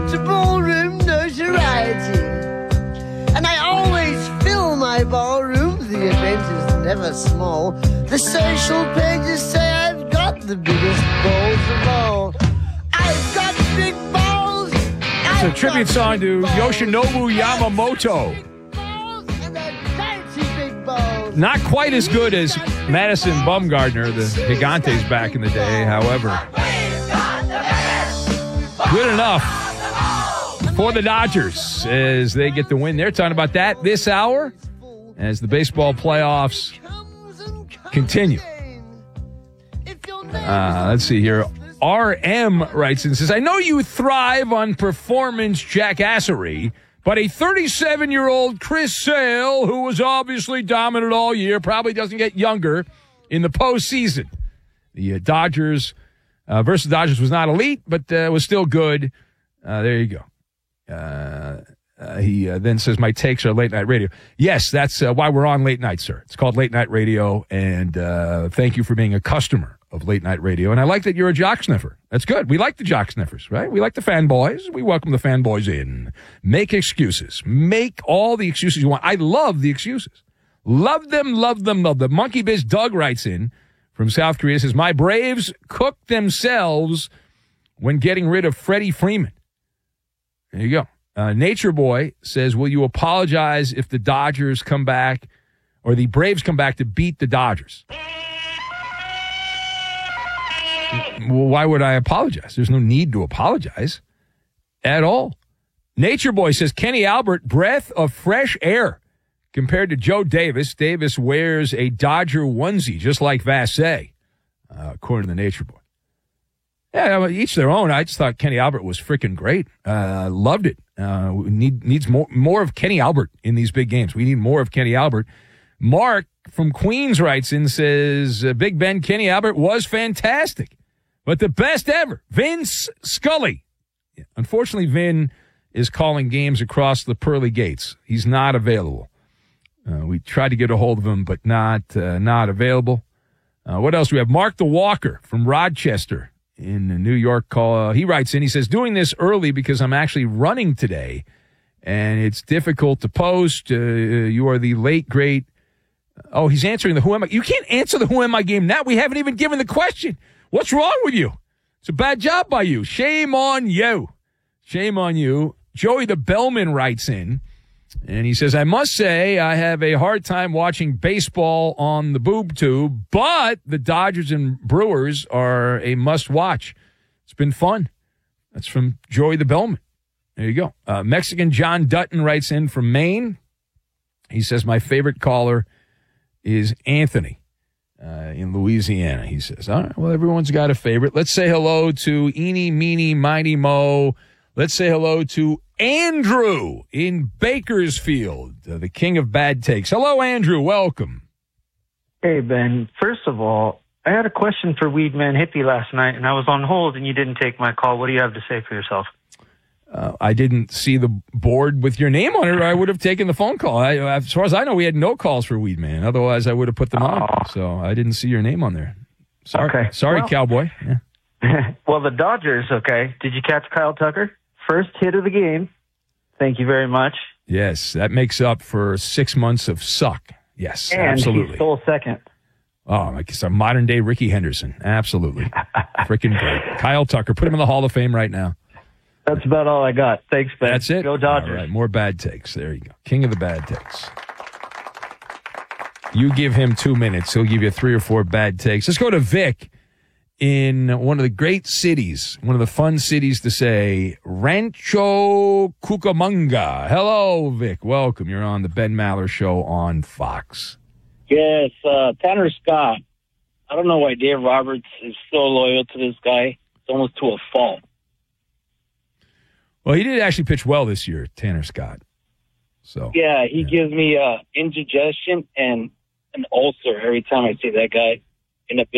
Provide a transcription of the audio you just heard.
to ballroom notoriety. And I always fill my ballroom, the event is never small. The social pages say I've got the biggest balls of all. I've got big balls. It's a tribute song to Yoshinobu Yamamoto. Not quite as good as Madison Bumgarner, the Gigantes back in the day, however. Good enough for the Dodgers as they get the win. They're talking about that this hour as the baseball playoffs continue. Let's see here. RM writes and says, I know you thrive on performance jackassery, but a 37-year-old Chris Sale, who was obviously dominant all year, probably doesn't get younger in the postseason. The Dodgers versus Dodgers was not elite, but was still good. There you go. He then says, my takes are late night radio. Yes, that's why we're on late night, sir. It's called late night radio, and thank you for being a customer of late night radio. And I like that you're a jock sniffer. That's good. We like the jock sniffers, right? We like the fanboys. We welcome the fanboys in. Make excuses. Make all the excuses you want. I love the excuses. Love them, love them, love them. Monkey Biz Doug writes in from South Korea, says, my Braves cooked themselves when getting rid of Freddie Freeman. There you go. Nature Boy says, will you apologize if the Dodgers come back or the Braves come back to beat the Dodgers? Well, why would I apologize? There's no need to apologize at all. Nature Boy says, Kenny Albert, breath of fresh air compared to Joe Davis. Davis wears a Dodger onesie, just like Vassay, according to the Nature Boy. Yeah, each their own. I just thought Kenny Albert was freaking great. Loved it. Needs more of Kenny Albert in these big games. We need more of Kenny Albert. Mark from Queens writes in, says, Big Ben, Kenny Albert was fantastic, but the best ever, Vince Scully. Unfortunately, Vin is calling games across the pearly gates. He's not available. We tried to get a hold of him, but not available. What else do we have? Mark the Walker from Rochester in New York. He writes in, he says, doing this early because I'm actually running today, and it's difficult to post. You are the late, great. Oh, he's answering the Who Am I? You can't answer the Who Am I game now. We haven't even given the question. What's wrong with you? It's a bad job by you. Shame on you. Shame on you. Joey the Bellman writes in, and he says, I must say I have a hard time watching baseball on the boob tube, but the Dodgers and Brewers are a must-watch. It's been fun. That's from Joey the Bellman. There you go. Mexican John Dutton writes in from Maine. He says, my favorite caller is Anthony in Louisiana, he says. All right, well, everyone's got a favorite. Let's say hello to Eeny, Meeny, Miny, Mo. Let's say hello to Andrew in Bakersfield, the king of bad takes. Hello, Andrew. Welcome. Hey, Ben. First of all, I had a question for Weedman Hippie last night, and I was on hold, and you didn't take my call. What do you have to say for yourself? I didn't see the board with your name on it, or I would have taken the phone call. As far as I know, we had no calls for Weedman. Otherwise, I would have put them on. So I didn't see your name on there. Sorry, okay. Sorry, well, Cowboy. Yeah. Well, the Dodgers, okay. Did you catch Kyle Tucker? First hit of the game. Thank you very much. Yes, that makes up for 6 months of suck. Yes, and absolutely. He stole second. Oh, I guess a modern-day Ricky Henderson. Absolutely. Freaking great. Kyle Tucker. Put him in the Hall of Fame right now. That's about all I got. Thanks, Ben. That's it? Go Dodgers. All right, more bad takes. There you go. King of the bad takes. You give him 2 minutes. He'll give you 3 or 4 bad takes. Let's go to Vic in one of the great cities, one of the fun cities to say, Rancho Cucamonga. Hello, Vic. Welcome. You're on the Ben Maller Show on Fox. Yes, Tanner Scott. I don't know why Dave Roberts is so loyal to this guy. It's almost to a fault. Well, he did actually pitch well this year, Tanner Scott. So yeah, he gives me indigestion and an ulcer every time I see that guy in a